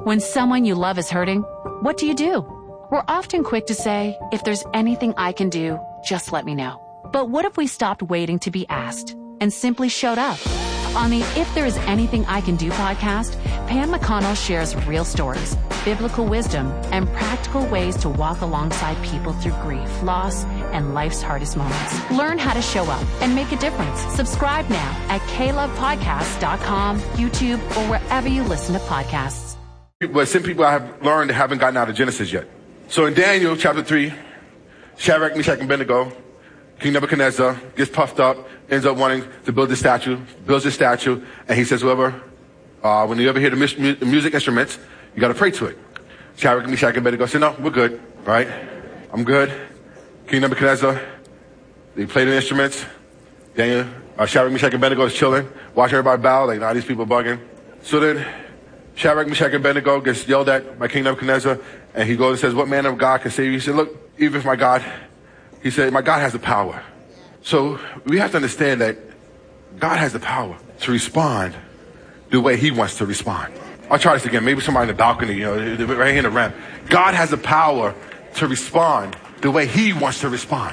When someone you love is hurting, what do? We're often quick to say, if there's anything I can do, just let me know. But what if we stopped waiting to be asked and simply showed up? On the If There Is Anything I Can Do podcast, Pam McConnell shares real stories, biblical wisdom, and practical ways to walk alongside people through grief, loss, and life's hardest moments. Learn how to show up and make a difference. Subscribe now at klovepodcast.com, YouTube, or wherever you listen to podcasts. But some people I have learned haven't gotten out of Genesis yet. So in Daniel chapter 3, Shadrach, Meshach, and Abednego, King Nebuchadnezzar gets puffed up, ends up wanting to build this statue, builds this statue, and he says, when you ever hear the music instruments, you got to pray to it. Shadrach, Meshach, and Abednego said, no, we're good, right? I'm good. King Nebuchadnezzar, they play the instruments. Daniel, Shadrach, Meshach, and Abednego is chilling, watching everybody bow, like, nah, these people are bugging. So then Shadrach, Meshach, and Abednego gets yelled at by King Nebuchadnezzar, and he goes and says, what man of God can save you? He said, look, even if my God, he said, my God has the power. So we have to understand that God has the power to respond the way he wants to respond. I'll try this again. Maybe somebody in the balcony, right here in the ramp. God has the power to respond the way he wants to respond.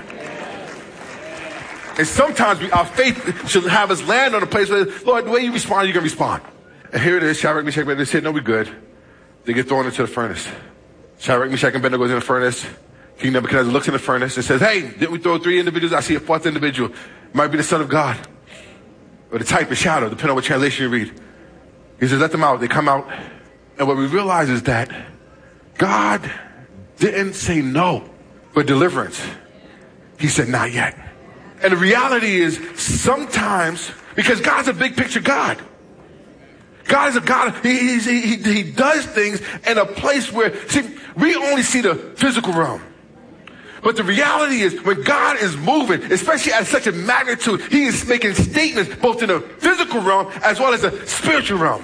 And sometimes our faith should have us land on a place where, Lord, the way you respond, you're going to respond. And here it is, Shadrach, Meshach, and Abednego said, no, we're good. They get thrown into the furnace. Shadrach, Meshach, and Abednego goes in the furnace. King Nebuchadnezzar looks in the furnace and says, hey, didn't we throw 3 individuals? I see a 4th individual. Might be the Son of God. Or the type of shadow, depending on what translation you read. He says, let them out. They come out. And what we realize is that God didn't say no for deliverance. He said, not yet. And the reality is sometimes, because God's a big picture God. God is a God, he does things in a place where, see, we only see the physical realm. But the reality is when God is moving, especially at such a magnitude, he is making statements both in the physical realm as well as the spiritual realm.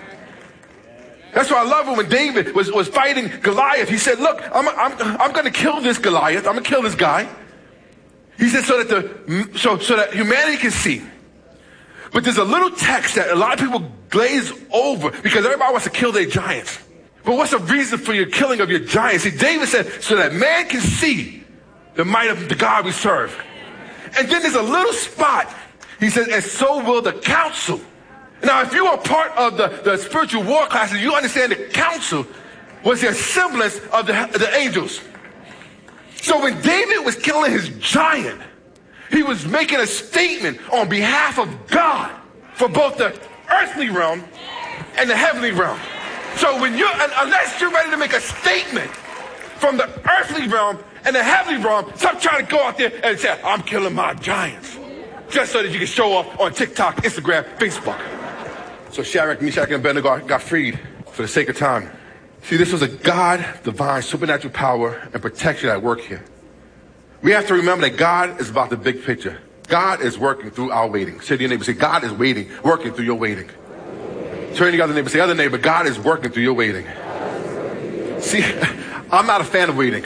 That's why I love it when David was fighting Goliath. He said, look, I'm going to kill this Goliath. I'm going to kill this guy. He said so that humanity can see. But there's a little text that a lot of people glaze over because everybody wants to kill their giants. But what's the reason for your killing of your giants? See, David said, so that man can see the might of the God we serve. And then there's a little spot. He says, and so will the council. Now, if you are part of the spiritual war classes, you understand the council was the semblance of the angels. So when David was killing his giant, he was making a statement on behalf of God for both the earthly realm and the heavenly realm. So unless you're ready to make a statement from the earthly realm and the heavenly realm, stop trying to go out there and say, I'm killing my giants. Just so that you can show off on TikTok, Instagram, Facebook. So Shadrach, Meshach, and Abednego got freed for the sake of time. See, this was a God, divine, supernatural power and protection at work here. We have to remember that God is about the big picture. God is working through our waiting. Say to your neighbor, say, God is working through your waiting. Turn to your other neighbor, say, other neighbor, God is working through your waiting. See, I'm not a fan of waiting.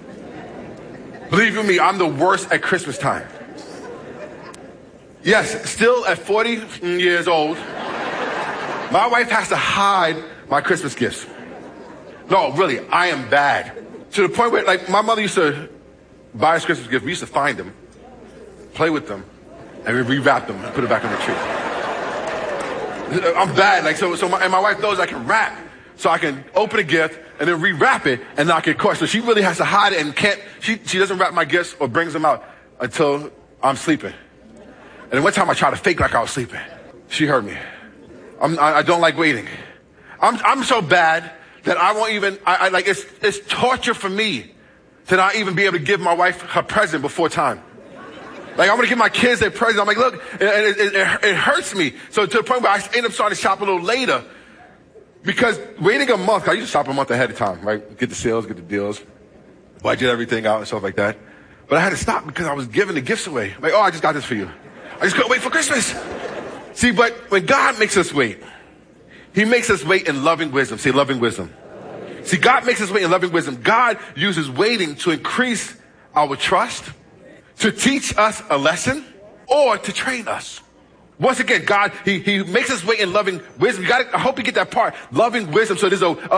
Believe you me, I'm the worst at Christmas time. Yes, still at 40 years old, my wife has to hide my Christmas gifts. No, really, I am bad. To the point where, like, my mother used to buy us Christmas gifts. We used to find them, play with them, and we rewrap them and put it back on the tree. I'm bad. Like, and my wife knows I can wrap. So I can open a gift and then rewrap it and not get caught. So she really has to hide it and she doesn't wrap my gifts or brings them out until I'm sleeping. And one time I tried to fake like I was sleeping. She heard me. I don't like waiting. I'm so bad that I won't even, it's torture for me to not even be able to give my wife her present before time. Like, I'm going to give my kids their present. I'm like, look, it hurts me. So to the point where I end up starting to shop a little later because waiting a month, I used to shop a month ahead of time, right? Get the sales, get the deals, budget everything out and stuff like that. But I had to stop because I was giving the gifts away. Like, oh, I just got this for you. I just couldn't wait for Christmas. See, but when God makes us wait, he makes us wait in loving wisdom. Say loving wisdom. See, God makes us wait in loving wisdom. God uses waiting to increase our trust, to teach us a lesson, or to train us. Once again, God, he makes us wait in loving wisdom. I hope you get that part. Loving wisdom. So there's a